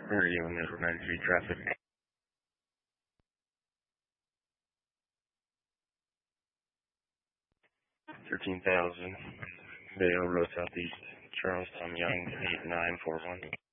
Radio and Metro 93 traffic. 13,000 Vale Road Southeast, Charlestown Young 8941.